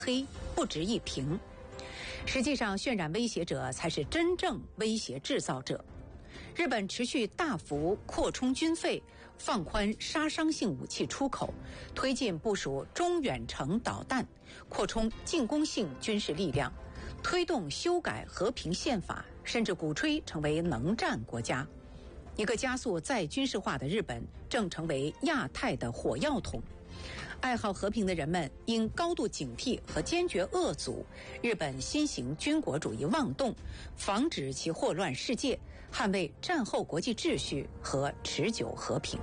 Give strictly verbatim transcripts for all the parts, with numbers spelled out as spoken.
黑，不值一评。实际上，渲染威胁者才是真正威胁制造者。日本持续大幅扩充军费，放宽杀伤性武器出口，推进部署中远程导弹，扩充进攻性军事力量，推动修改和平宪法，甚至鼓吹成为能战国家。一个加速再军事化的日本正成为亚太的火药桶。爱好和平的人们应高度警惕和坚决遏阻日本新型军国主义妄动，防止其祸乱世界，捍卫战后国际秩序和持久和平。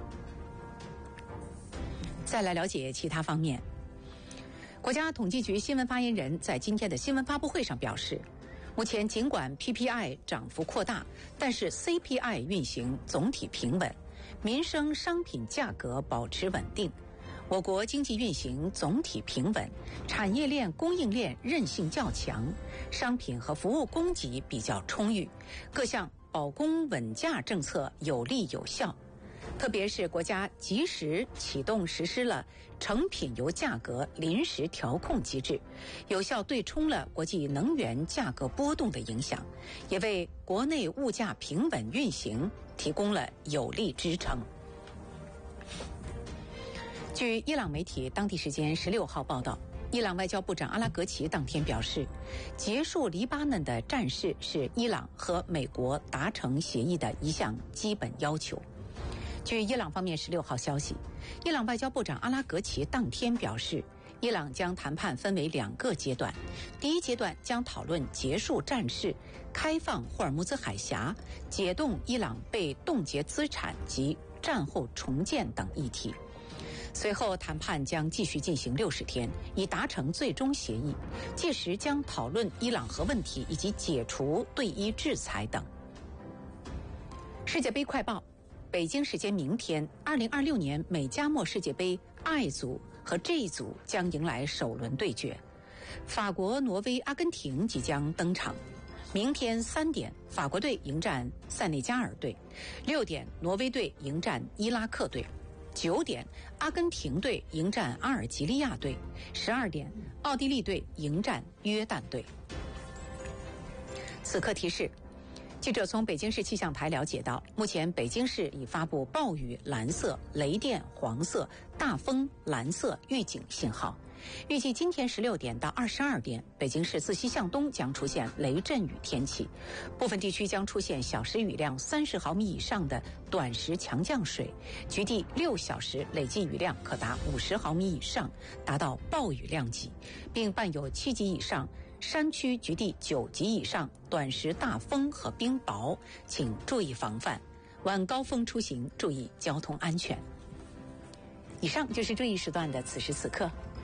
再来了解其他方面。国家统计局新闻发言人在今天的新闻发布会上表示，目前尽管 P P I 涨幅扩大，但是 C P I 运行总体平稳，民生商品价格保持稳定。我国经济运行总体平稳，产业链供应链韧性较强，商品和服务供给比较充裕，各项保供稳价政策有力有效。特别是国家及时启动实施了成品油价格临时调控机制，有效对冲了国际能源价格波动的影响，也为国内物价平稳运行提供了有力支撑。据伊朗媒体当地时间十六号报道，伊朗外交部长阿拉格齐当天表示，结束黎巴嫩的战事是伊朗和美国达成协议的一项基本要求。据伊朗方面十六号消息，伊朗外交部长阿拉格齐当天表示，伊朗将谈判分为两个阶段，第一阶段将讨论结束战事、开放霍尔木兹海峡、解冻伊朗被冻结资产及战后重建等议题。随后谈判将继续进行六十天，以达成最终协议，届时将讨论伊朗核问题以及解除对伊制裁等。世界杯快报，北京时间明天，二零二六年美加墨世界杯 I 组和 J 组将迎来首轮对决，法国、挪威、阿根廷即将登场。明天三点，法国队迎战塞内加尔队；六点，挪威队迎战伊拉克队；九点，阿根廷队迎战阿尔及利亚队；十二点，奥地利队迎战约旦队。此刻提示。记者从北京市气象台了解到，目前北京市已发布暴雨蓝色、雷电黄色、大风蓝色预警信号。预计今天十六点到二十二点，北京市自西向东将出现雷阵雨天气，部分地区将出现小时雨量三十毫米以上的短时强降水，局地六小时累计雨量可达五十毫米以上，达到暴雨量级，并伴有七级以上。山区局地九级以上短时大风和冰雹，请注意防范。晚高峰出行注意交通安全。以上就是这一时段的此时此刻。